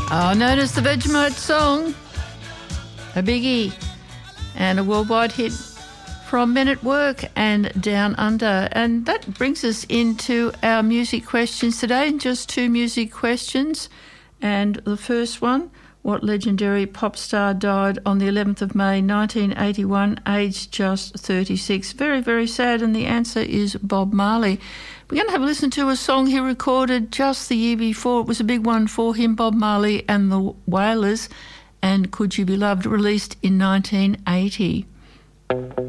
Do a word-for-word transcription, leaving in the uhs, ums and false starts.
Oh, known as the Vegemite song, a biggie, and a worldwide hit from Men at Work and Down Under. And that brings us into our music questions today, just two music questions. And the first one, what legendary pop star died on the eleventh of May nineteen eighty-one, aged just thirty-six? Very, very sad, and the answer is Bob Marley. We're going to have a listen to a song he recorded just the year before. It was a big one for him, Bob Marley and the Wailers, and Could You Be Loved, released in nineteen eighty.